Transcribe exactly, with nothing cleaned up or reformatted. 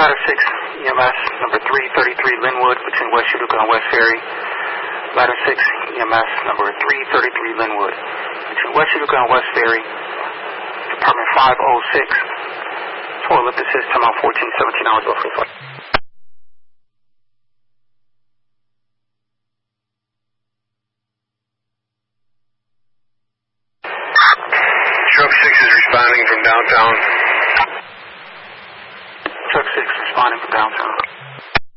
Ladder six, E M S, number three thirty-three Linwood, between West Utica and West Ferry. Ladder six, E M S, number three thirty-three Linwood, between West Utica and West Ferry. Department five oh six. Tour ellipsis, time out fourteen seventeen hours, go for the flight. Truck six is responding from downtown. Truck six responding from downtown.